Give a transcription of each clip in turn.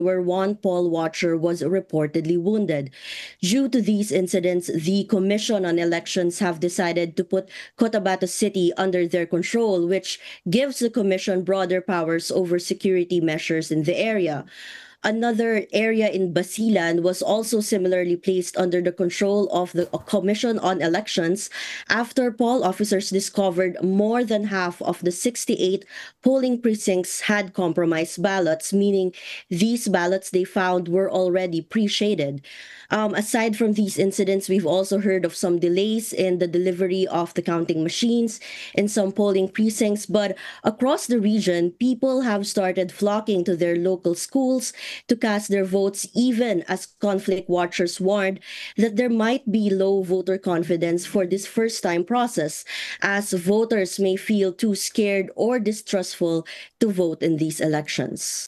where one poll watcher was reportedly wounded. Due to these incidents, the Commission on Elections have decided to put Cotabato City under their control, which gives the Commission broader powers over security measures in the area. Another area in Basilan was also similarly placed under the control of the Commission on Elections after poll officers discovered more than half of the 68 polling precincts had compromised ballots, meaning these ballots they found were already pre-shaded. Aside from these incidents, we've also heard of some delays in the delivery of the counting machines in some polling precincts, but across the region, people have started flocking to their local schools to cast their votes, even as conflict watchers warned that there might be low voter confidence for this first-time process, as voters may feel too scared or distrustful to vote in these elections.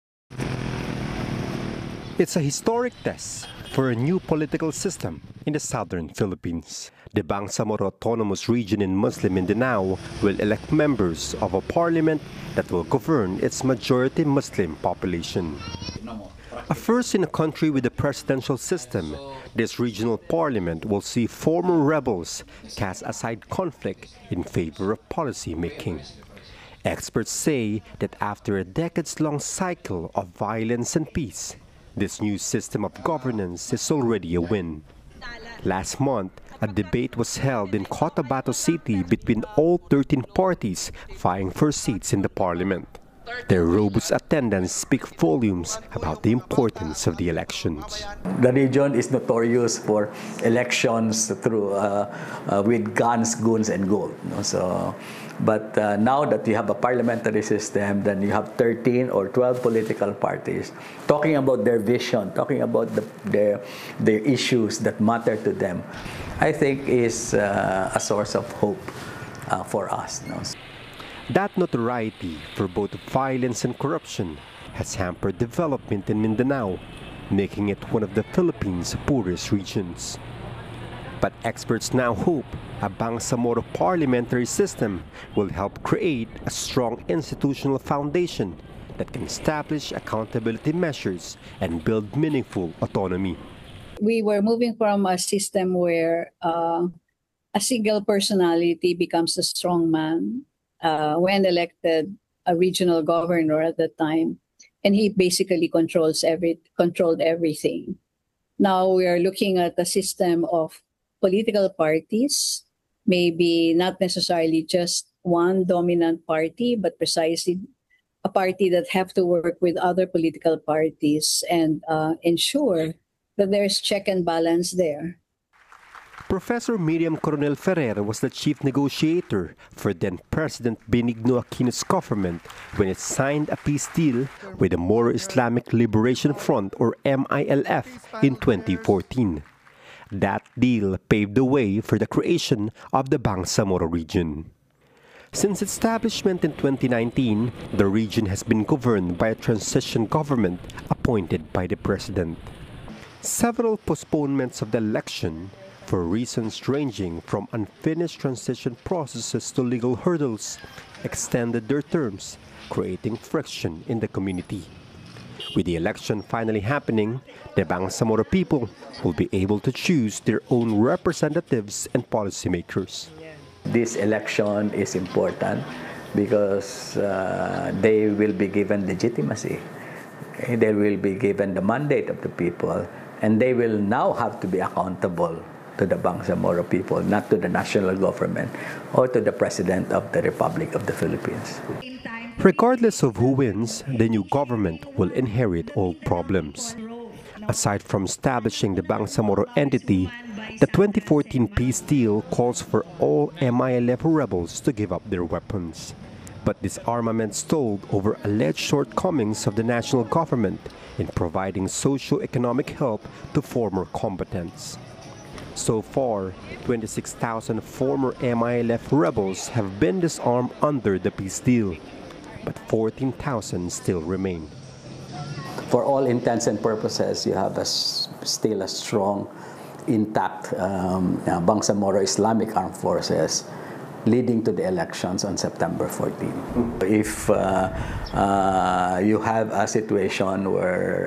It's a historic test for a new political system in the southern Philippines. The Bangsamoro Autonomous Region in Muslim Mindanao will elect members of a parliament that will govern its majority Muslim population. A first in a country with a presidential system, this regional parliament will see former rebels cast aside conflict in favor of policy making. Experts say that after a decades-long cycle of violence and peace, this new system of governance is already a win. Last month, a debate was held in Cotabato City between all 13 parties vying for seats in the parliament. Their robust attendance speaks volumes about the importance of the elections. The region is notorious for elections through with guns, goons, and gold. But now that you have a parliamentary system, then you have 13 or 12 political parties talking about their vision, talking about their issues that matter to them, I think is a source of hope for us. That notoriety for both violence and corruption has hampered development in Mindanao, making it one of the Philippines' poorest regions. But experts now hope a Bangsamoro parliamentary system will help create a strong institutional foundation that can establish accountability measures and build meaningful autonomy. We were moving from a system where a single personality becomes a strong man. When elected a regional governor at the time, and he basically controlled everything. Now we are looking at a system of political parties, maybe not necessarily just one dominant party, but precisely a party that have to work with other political parties and ensure that there's check and balance there. Professor Miriam Coronel Ferrer was the chief negotiator for then-President Benigno Aquino's government when it signed a peace deal with the Moro Islamic Liberation Front, or MILF, in 2014. That deal paved the way for the creation of the Bangsamoro region. Since its establishment in 2019, the region has been governed by a transition government appointed by the president. Several postponements of the election, for reasons ranging from unfinished transition processes to legal hurdles, extended their terms, creating friction in the community. With the election finally happening, the Bangsamoro people will be able to choose their own representatives and policymakers. This election is important because they will be given legitimacy. Okay? They will be given the mandate of the people, and they will now have to be accountable to the Bangsamoro people, not to the national government or to the President of the Republic of the Philippines. Regardless of who wins, the new government will inherit old problems. Aside from establishing the Bangsamoro entity, the 2014 peace deal calls for all MILF rebels to give up their weapons. But disarmament stalled over alleged shortcomings of the national government in providing socio-economic help to former combatants. So far, 26,000 former MILF rebels have been disarmed under the peace deal, but 14,000 still remain. For all intents and purposes, you have still a strong, intact Bangsamoro Islamic Armed Forces leading to the elections on September 14. If you have a situation where